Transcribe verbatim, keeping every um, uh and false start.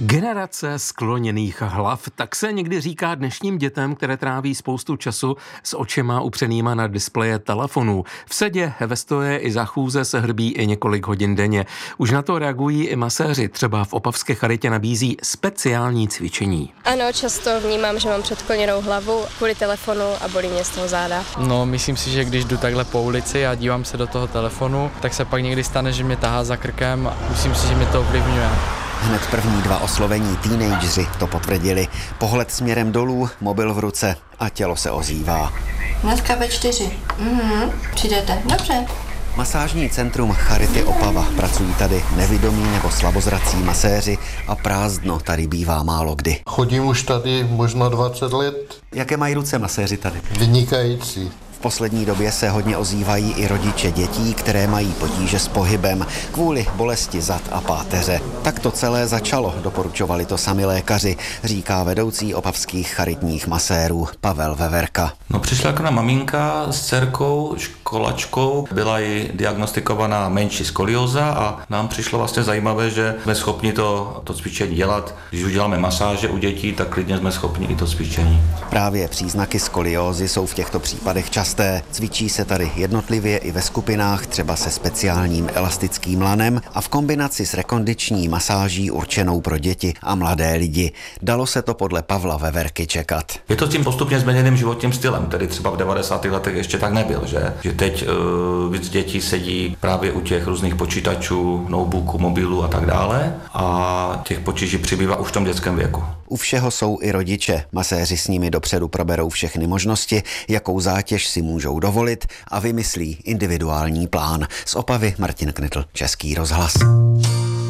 Generace skloněných hlav, tak se někdy říká dnešním dětem, které tráví spoustu času s očima upřenýma na displeje telefonů. V sedě, ve stoje i za chůze se hrbí i několik hodin denně. Už na to reagují i maséři, třeba v Opavské charitě nabízí speciální cvičení. Ano, často vnímám, že mám předkloněnou hlavu kvůli telefonu a bolí mě z toho záda. No, myslím si, že když jdu takhle po ulici a dívám se do toho telefonu, tak se pak někdy stane, že mě tahá za krkem a myslím si, že mě to ovlivňuje. Hned první dva oslovení teenageři to potvrdili. Pohled směrem dolů, mobil v ruce a tělo se ozývá. Dneska ve čtyři. Mhm, přijdete. Dobře. Masážní centrum Charity Opava. Pracují tady nevidomí nebo slabozrací maséři a prázdno tady bývá málo kdy. Chodím už tady možná dvacet let. Jaké mají ruce maséři tady? Vynikající. V poslední době se hodně ozývají i rodiče dětí, které mají potíže s pohybem kvůli bolesti zad a páteře. Tak to celé začalo, doporučovali to sami lékaři, říká vedoucí opavských charitních masérů Pavel Veverka. No, přišla jako na maminka s dcerkou, školačkou, byla jí diagnostikovaná menší skolióza a nám přišlo vlastně zajímavé, že jsme schopni to, to cvičení dělat. Když uděláme masáže u dětí, tak klidně jsme schopni i to cvičení. Právě příznaky skoliózy jsou v těchto případech časté. Cvičí se tady jednotlivě i ve skupinách, třeba se speciálním elastickým lanem a v kombinaci s rekondiční masáží určenou pro děti a mladé lidi. Dalo se to podle Pavla Veverky čekat. Je to tím postupně změněným životním stylem, tedy třeba v devadesátých letech ještě tak nebyl, že? Že teď uh, víc dětí sedí právě u těch různých počítačů, notebooků, mobilů a tak dále a těch potíží přibývá už v tom dětském věku. U všeho jsou i rodiče. Maséři s nimi dopředu proberou všechny možnosti, jakou zátěž si můžou dovolit a vymyslí individuální plán. Z Opavy Martin Knitl, Český rozhlas.